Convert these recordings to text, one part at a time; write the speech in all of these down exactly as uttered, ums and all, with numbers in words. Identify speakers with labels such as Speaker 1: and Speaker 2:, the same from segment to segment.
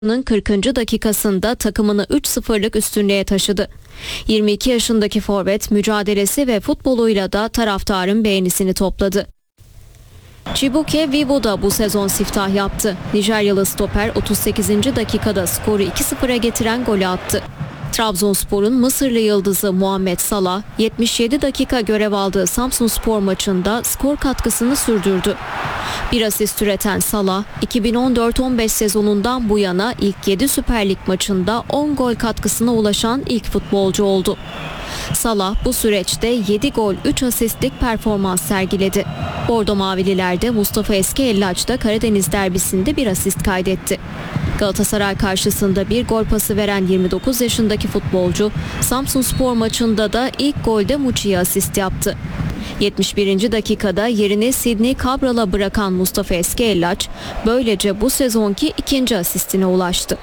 Speaker 1: kırkıncı dakikasında takımını üç sıfırlık üstünlüğe taşıdı. yirmi iki yaşındaki forvet mücadelesi ve futboluyla da taraftarın beğenisini topladı. Chibuike Vivo da bu sezon siftah yaptı. Nijeryalı stoper otuz sekizinci dakikada skoru iki sıfıra getiren golü attı. Trabzonspor'un Mısırlı yıldızı Muhammed Salah yetmiş yedi dakika görev aldığı Samsunspor maçında skor katkısını sürdürdü. Bir asist üreten Salah, iki bin on dört on beş sezonundan bu yana ilk yedi Süper Lig maçında on gol katkısına ulaşan ilk futbolcu oldu. Salah bu süreçte yedi gol üç asistlik performans sergiledi. Bordo Mavililer de Mustafa Eskiellaç da Karadeniz derbisinde bir asist kaydetti. Galatasaray karşısında bir gol pası veren yirmi dokuz yaşındaki futbolcu Samsunspor maçında da ilk golde Muçi'ye asist yaptı. yetmiş birinci dakikada yerini Sidney Cabral'a bırakan Mustafa Eskiellaç böylece bu sezonki ikinci asistine ulaştı.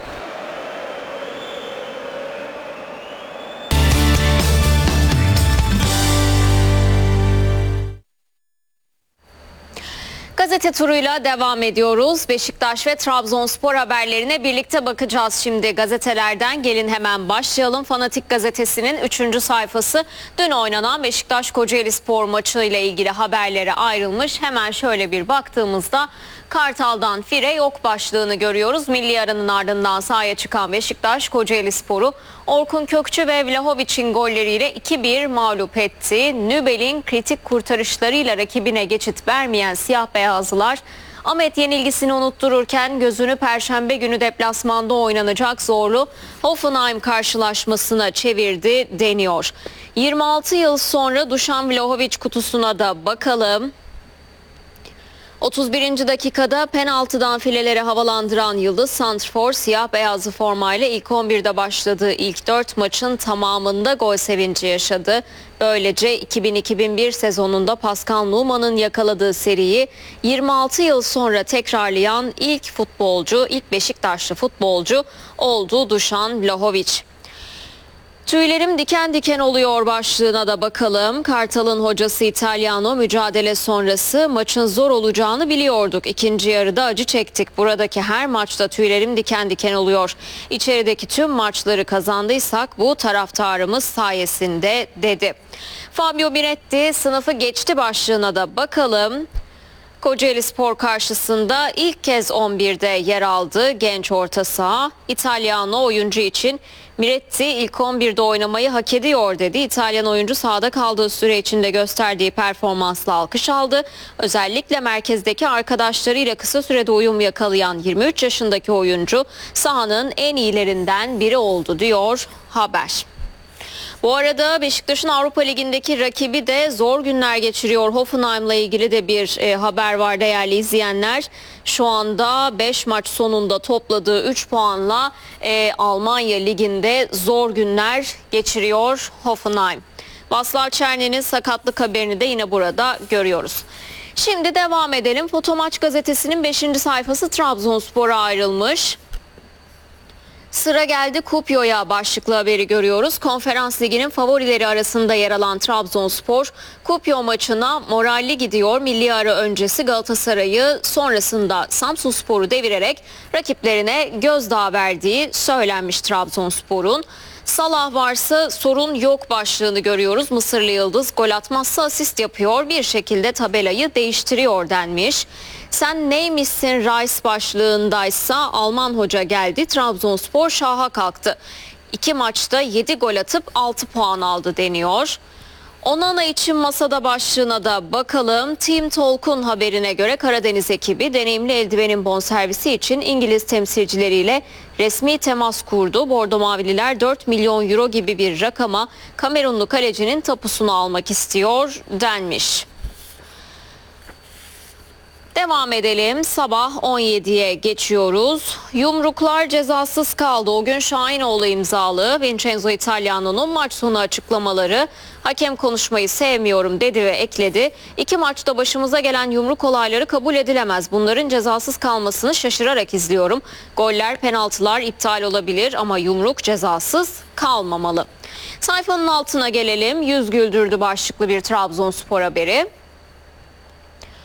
Speaker 1: Gazete turuyla devam ediyoruz. Beşiktaş ve Trabzonspor haberlerine birlikte bakacağız şimdi gazetelerden. Gelin hemen başlayalım. Fanatik gazetesinin üçüncü sayfası dün oynanan Beşiktaş Kocaelispor maçı ile ilgili haberlere ayrılmış. Hemen şöyle bir baktığımızda Kartal'dan fire yok başlığını görüyoruz. Milli aranın ardından sahaya çıkan Beşiktaş Kocaelispor'u Orkun Kökçü ve Vlahovic'in golleriyle iki bir mağlup etti. Nübel'in kritik kurtarışlarıyla rakibine geçit vermeyen siyah beyazlılar Ahmet yenilgisini unuttururken gözünü Perşembe günü deplasmanda oynanacak zorlu Hoffenheim karşılaşmasına çevirdi deniyor. yirmi altı yıl sonra Dušan Vlahović kutusuna da bakalım. otuz birinci dakikada penaltıdan fileleri havalandıran Yıldız santrfor siyah beyazlı formayla ilk on birde başladığı ilk dört maçın tamamında gol sevinci yaşadı. Böylece iki bin iki bin bir sezonunda Pascal Numan'ın yakaladığı seriyi yirmi altı yıl sonra tekrarlayan ilk futbolcu, ilk Beşiktaşlı futbolcu oldu Dušan Vlahović. Tüylerim diken diken oluyor başlığına da bakalım. Kartal'ın hocası Italiano mücadele sonrası maçın zor olacağını biliyorduk. İkinci yarıda acı çektik. Buradaki her maçta tüylerim diken diken oluyor. İçerideki tüm maçları kazandıysak bu taraftarımız sayesinde dedi. Fabio Miretti sınıfı geçti başlığına da bakalım. Kocaelispor karşısında ilk kez on birde yer aldı genç orta saha. İtalyanlı oyuncu için Miretti ilk on birde oynamayı hak ediyor dedi. İtalyan oyuncu sahada kaldığı süre içinde gösterdiği performansla alkış aldı. Özellikle merkezdeki arkadaşlarıyla kısa sürede uyum yakalayan yirmi üç yaşındaki oyuncu sahanın en iyilerinden biri oldu diyor haber. Bu arada Beşiktaş'ın Avrupa Ligi'ndeki rakibi de zor günler geçiriyor. Hoffenheim'la ilgili de bir e, haber var değerli izleyenler. Şu anda beş maç sonunda topladığı üç puanla e, Almanya Ligi'nde zor günler geçiriyor Hoffenheim. Václav Černy'nin sakatlık haberini de yine burada görüyoruz. Şimdi devam edelim. Fotomaç gazetesinin beşinci sayfası Trabzonspor'a ayrılmış. Sıra geldi Kupyo'ya başlıklı haberi görüyoruz. Konferans Ligi'nin favorileri arasında yer alan Trabzonspor, Kupyo maçına moralli gidiyor. Milli ara öncesi Galatasaray'ı sonrasında Samsunspor'u devirerek rakiplerine gözdağı verdiği söylenmiş Trabzonspor'un. Salah varsa sorun yok başlığını görüyoruz. Mısırlı Yıldız gol atmazsa asist yapıyor, bir şekilde tabelayı değiştiriyor denmiş. Sen neymişsin Rice başlığındaysa Alman hoca geldi. Trabzonspor şaha kalktı. İki maçta yedi gol atıp altı puan aldı deniyor. Onana için masada başlığına da bakalım. Team Talk'un haberine göre Karadeniz ekibi deneyimli eldivenin bonservisi için İngiliz temsilcileriyle resmi temas kurdu. Bordo Mavililer dört milyon euro gibi bir rakama Kamerunlu kalecinin tapusunu almak istiyor denmiş. Devam edelim. Sabah on yediye geçiyoruz. Yumruklar cezasız kaldı. O gün Şahinoğlu imzalı Vincenzo Italiano'nun maç sonu açıklamaları. Hakem konuşmayı sevmiyorum dedi ve ekledi. İki maçta başımıza gelen yumruk olayları kabul edilemez. Bunların cezasız kalmasını şaşırarak izliyorum. Goller, penaltılar iptal olabilir ama yumruk cezasız kalmamalı. Sayfanın altına gelelim. Yüz güldürdü başlıklı bir Trabzonspor haberi.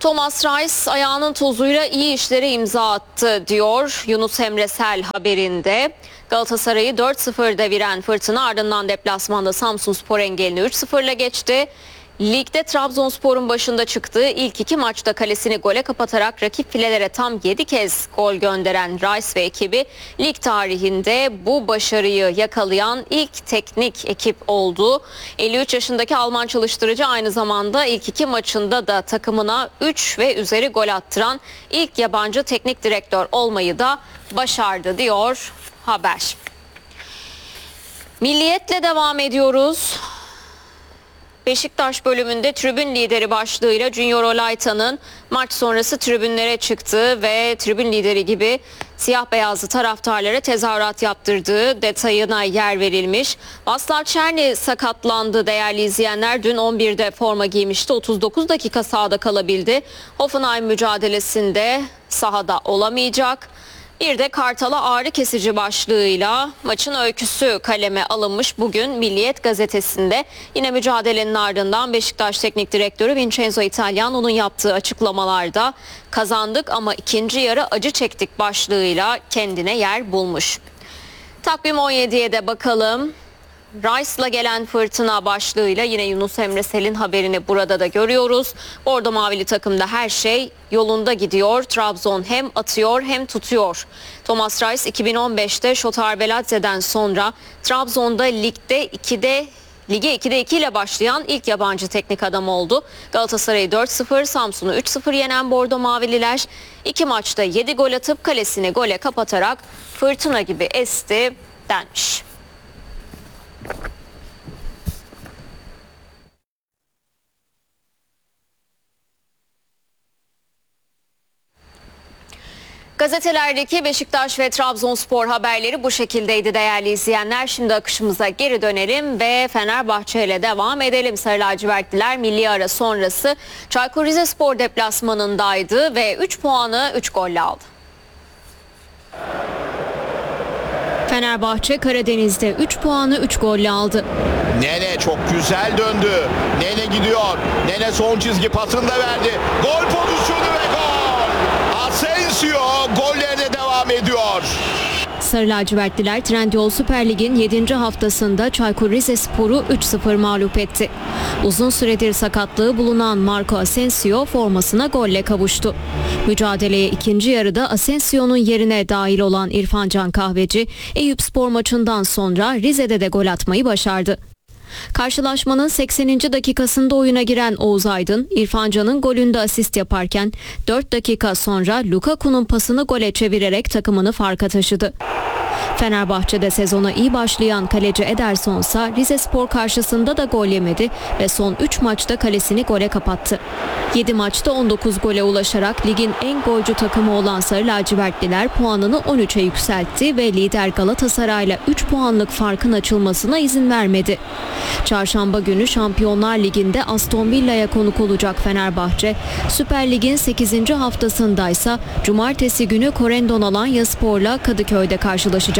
Speaker 1: Thomas Reis ayağının tozuyla iyi işlere imza attı diyor Yunus Emre Sel haberinde. Galatasaray'ı dört sıfır deviren Fırtına ardından deplasmanda Samsunspor engelini üç sıfırla geçti. Ligde Trabzonspor'un başında çıktığı ilk iki maçta kalesini gole kapatarak rakip filelere tam yedi kez gol gönderen Reis ve ekibi lig tarihinde bu başarıyı yakalayan ilk teknik ekip oldu. elli üç yaşındaki Alman çalıştırıcı aynı zamanda ilk iki maçında da takımına üç ve üzeri gol attıran ilk yabancı teknik direktör olmayı da başardı diyor haber. Milliyetle devam ediyoruz. Beşiktaş bölümünde tribün lideri başlığıyla Junior Olayta'nın maç sonrası tribünlere çıktığı ve tribün lideri gibi siyah beyazlı taraftarlara tezahürat yaptırdığı detayına yer verilmiş. Vaslav Černý sakatlandı değerli izleyenler. Dün on birde forma giymişti. otuz dokuz dakika sahada kalabildi. Hoffenheim mücadelesinde sahada olamayacak. Bir de Kartal'a ağrı kesici başlığıyla maçın öyküsü kaleme alınmış bugün Milliyet gazetesinde. Yine mücadelenin ardından Beşiktaş Teknik Direktörü Vincenzo Italiano'nun yaptığı açıklamalarda kazandık ama ikinci yarı acı çektik başlığıyla kendine yer bulmuş. Takvim on yediye de bakalım. Rice'la gelen Fırtına başlığıyla yine Yunus Emre Sel'in haberini burada da görüyoruz. Bordo Mavili takımda her şey yolunda gidiyor. Trabzon hem atıyor hem tutuyor. Thomas Reis iki bin on beşte Şotar Beladze'den sonra Trabzon'da ligde ikide Lige ikide iki ile başlayan ilk yabancı teknik adam oldu. Galatasaray'ı dört sıfır, Samsun'u üç sıfır yenen Bordo Mavililer iki maçta yedi gol atıp kalesini gole kapatarak fırtına gibi esti denmiş. Gazetelerdeki Beşiktaş ve Trabzonspor haberleri bu şekildeydi değerli izleyenler. Şimdi akışımıza geri dönelim ve Fenerbahçe ile devam edelim. Sarı lacivertliler milli ara sonrası Çaykur Rizespor deplasmanındaydı ve üç puanı üç golle aldı. Fenerbahçe Karadeniz'de üç puanı üç golle aldı.
Speaker 2: Nene çok güzel döndü. Nene gidiyor. Nene son çizgi pasını da verdi. Gol pozisyonu ve gol. Asensio gollerine devam ediyor.
Speaker 1: Sarı lacivertliler Trendyol Süper Lig'in yedinci haftasında Çaykur Rizespor'u üç sıfır mağlup etti. Uzun süredir sakatlığı bulunan Marco Asensio formasına golle kavuştu. Mücadeleye ikinci yarıda Asensio'nun yerine dahil olan İrfan Can Kahveci, Eyüpspor maçından sonra Rize'de de gol atmayı başardı. Karşılaşmanın sekseninci dakikasında oyuna giren Oğuz Aydın, İrfan Can'ın golünde asist yaparken dört dakika sonra Lukaku'nun pasını gole çevirerek takımını farka taşıdı. Fenerbahçe'de sezona iyi başlayan kaleci Ederson ise Rizespor karşısında da gol yemedi ve son üç maçta kalesini gole kapattı. yedi maçta on dokuz gole ulaşarak ligin en golcü takımı olan Sarı lacivertliler puanını on üçe yükseltti ve lider Galatasaray'la üç puanlık farkın açılmasına izin vermedi. Çarşamba günü Şampiyonlar Ligi'nde Aston Villa'ya konuk olacak Fenerbahçe, Süper Lig'in sekizinci haftasındaysa cumartesi günü Corendon Alanyaspor'la Kadıköy'de karşılaşacak.